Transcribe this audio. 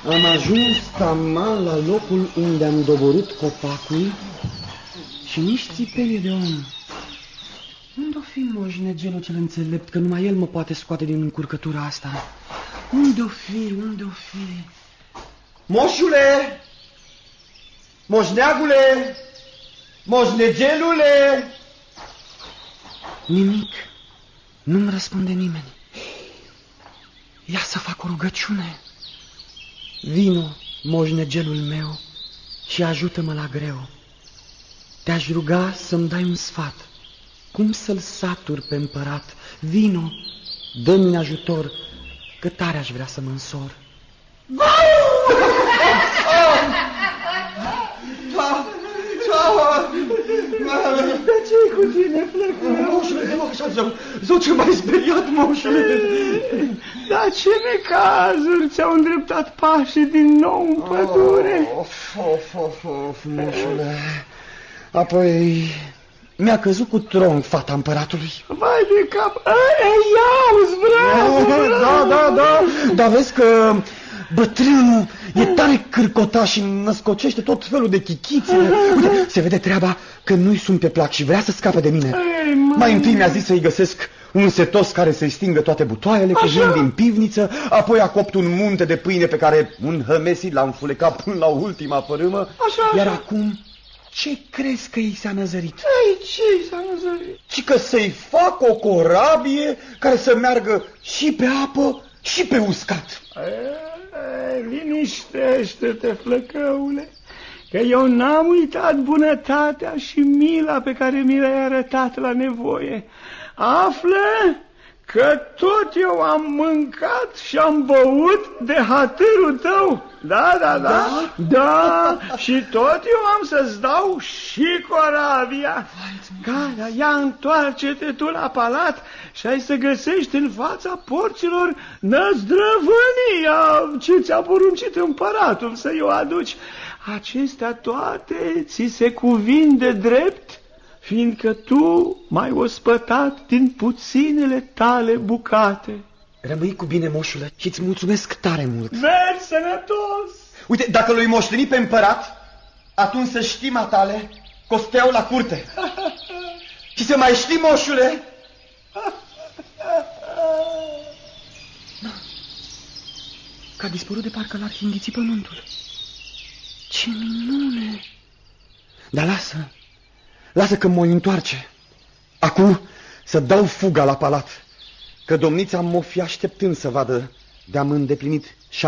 Am ajuns taman la locul unde am doborât copacul și nici țipenie de om. Unde-o fi moșnegelul cel înțelept, că numai el mă poate scoate din încurcătura asta? Unde-o fi, unde-o fi? Moșule! Moșneagule! Moșnegelule! Nimic. Nu-mi răspunde nimeni. Ia să fac o rugăciune. Vino, moșnegelul meu, și ajută-mă la greu. Te-aș ruga să-mi dai un sfat. Cum să-l satur pe împărat? Vino, dă-mi ajutor, că tare aș vrea să mă însor. De ce-i cu tine, flăcău? Moșule, te rog așa, zău, ce m-ai speriat, moșule. Dar ce necazuri ți-au îndreptat pașii din nou în pădure? Of, moșule. Apoi mi-a căzut cu tronc fata împăratului. Vai de cap! Iauzi, bravo! Da, dar vezi că bătrânul e tare cârcotaș și născocește tot felul de chichițe. Uite, se vede treaba că nu-i sunt pe plac și vrea să scape de mine. Mai întâi mi-a zis să-i găsesc un setos care să-i stingă toate butoaiele cu vin din pivniță, apoi a copt un munte de pâine pe care un hămesit l-a înfulecat până la ultima fărâmă. Iar acum, ce crezi că i s-a năzărit? Ce i s-a năzărit? Și că să-i fac o corabie care să meargă și pe apă și pe uscat. Liniștește-te, flăcăule, că eu n-am uitat bunătatea și mila pe care mi le-ai arătat la nevoie. Află că tot eu am mâncat și am băut de hatârul tău. Da, și tot eu am să-ți dau și corabia. Gata, ia întoarce-te tu la palat și ai să găsești în fața porților năzdrăvânia ce ți-a poruncit împăratul să-i o aduci. Acestea toate ți se cuvin de drept, fiindcă tu m-ai ospătat din puținele tale bucate. Rămâi cu bine, moșule, și îți mulțumesc tare mult. Mergi sănătos! Uite, dacă l-ai moștenit pe împărat, atunci să știi, matale, că o să te iau la curte. Și să mai știi, moșule... Că a dispărut de parcă l-ar fi înghițit pământul. Ce minune! Dar lasă că mă întoarce. Acum să dau fuga la palat, că domnița m-o fi așteptând să vadă de-am îndeplinit